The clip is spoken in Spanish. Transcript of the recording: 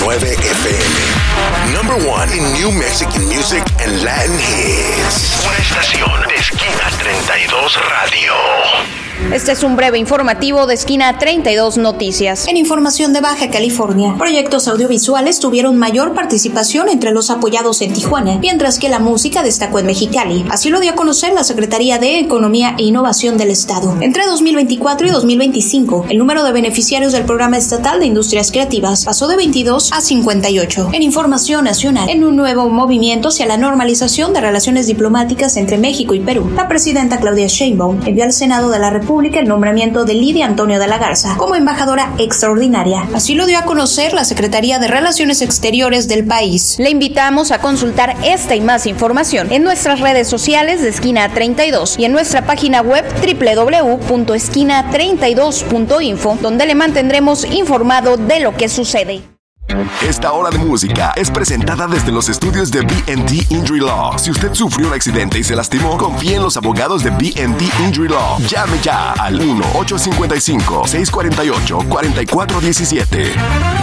92.9 FM. Number one in New Mexican music and Latin hits. Una estación de Esquina 32 Radio. Este es un breve informativo de Esquina 32 Noticias. En información de Baja California, proyectos audiovisuales tuvieron mayor participación entre los apoyados en Tijuana, mientras que la música destacó en Mexicali. Así lo dio a conocer la Secretaría de Economía e Innovación del Estado. Entre 2024 y 2025, el número de beneficiarios del Programa Estatal de Industrias Creativas pasó de 22 a 58. En información nacional, en un nuevo movimiento hacia la normalización de relaciones diplomáticas entre México y Perú, la presidenta Claudia Sheinbaum envió al Senado de la República el nombramiento de Lidia Antonio de la Garza como embajadora extraordinaria. Así lo dio a conocer la Secretaría de Relaciones Exteriores del país. Le invitamos a consultar esta y más información en nuestras redes sociales de Esquina 32 y en nuestra página web www.esquina32.info, donde le mantendremos informado de lo que sucede. Esta hora de música es presentada desde los estudios de B&D Injury Law. Si usted sufrió un accidente y se lastimó, confíe en los abogados de B&D Injury Law. Llame ya al 1-855-648-4417.